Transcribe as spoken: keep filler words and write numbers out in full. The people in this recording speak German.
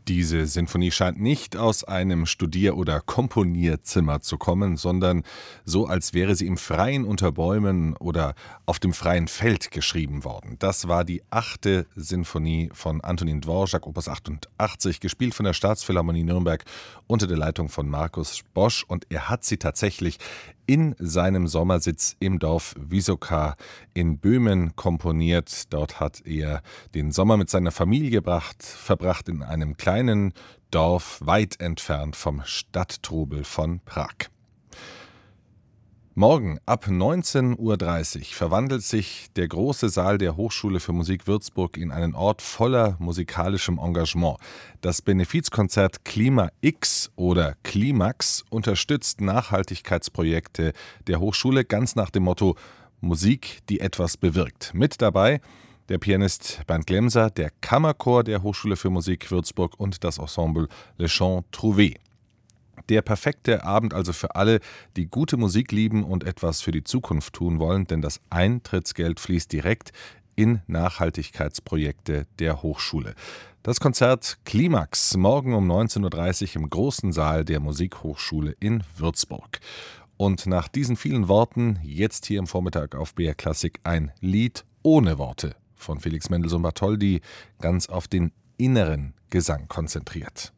Diese Sinfonie scheint nicht aus einem Studier- oder Komponierzimmer zu kommen, sondern so, als wäre sie im Freien unter Bäumen oder auf dem freien Feld geschrieben worden. Das war die achte Sinfonie von Antonin Dvorak, Opus achtundachtzig, gespielt von der Staatsphilharmonie Nürnberg unter der Leitung von Markus Bosch. Und er hat sie tatsächlich in seinem Sommersitz im Dorf Wysoka in Böhmen komponiert. Dort hat er den Sommer mit seiner Familie gebracht, verbracht in einem kleinen Dorf weit entfernt vom Stadttrubel von Prag. Morgen ab neunzehn Uhr dreißig verwandelt sich der große Saal der Hochschule für Musik Würzburg in einen Ort voller musikalischem Engagement. Das Benefizkonzert Klima X oder Klimax unterstützt Nachhaltigkeitsprojekte der Hochschule ganz nach dem Motto Musik, die etwas bewirkt. Mit dabei der Pianist Bernd Glemser, der Kammerchor der Hochschule für Musik Würzburg und das Ensemble Le Chant Trouvé. Der perfekte Abend also für alle, die gute Musik lieben und etwas für die Zukunft tun wollen, denn das Eintrittsgeld fließt direkt in Nachhaltigkeitsprojekte der Hochschule. Das Konzert Klimax morgen um neunzehn Uhr dreißig im großen Saal der Musikhochschule in Würzburg. Und nach diesen vielen Worten jetzt hier im Vormittag auf B R Klassik ein Lied ohne Worte von Felix Mendelssohn Bartholdy, ganz auf den inneren Gesang konzentriert.